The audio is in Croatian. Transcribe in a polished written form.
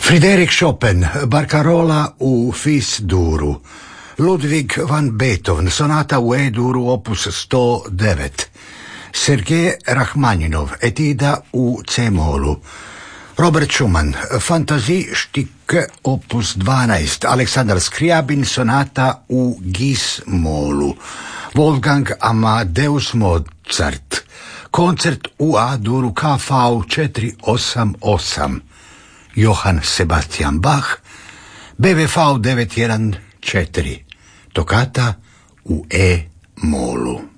Friedrich Chopin, Barcarola u Fis-duru. Ludwig van Beethoven, sonata u E-duru, opus 109. Sergej Rachmaninov, etida u C-molu. Robert Schumann, Fantasie Stück, opus 12. Aleksandar Skriabin, sonata u Gis-molu. Wolfgang Amadeus Mozart, koncert u A-duru KV 488. Johann Sebastian Bach, BWV 914, tokata u E-molu.